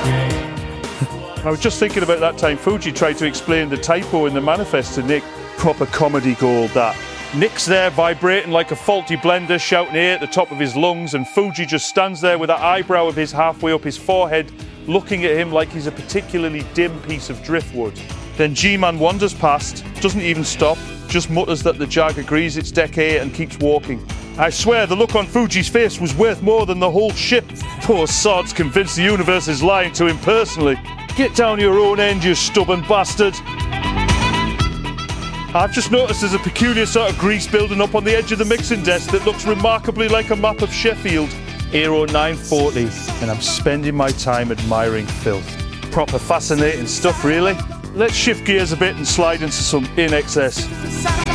I was just thinking about that time Fuji tried to explain the typo in the manifest to Nick. Proper comedy gold, that. Nick's there vibrating like a faulty blender, shouting A at the top of his lungs, and Fuji just stands there with that eyebrow of his halfway up his forehead, looking at him like he's a particularly dim piece of driftwood. Then G-Man wanders past, doesn't even stop, just mutters that the Jag agrees it's deck A and keeps walking. I swear the look on Fuji's face was worth more than the whole ship. Poor sod's convinced the universe is lying to him personally. Get down your own end, you stubborn bastard. I've just noticed there's a peculiar sort of grease building up on the edge of the mixing desk that looks remarkably like a map of Sheffield. Aero 940, and I'm spending my time admiring filth. Proper fascinating stuff, really. Let's shift gears a bit and slide into some In Excess.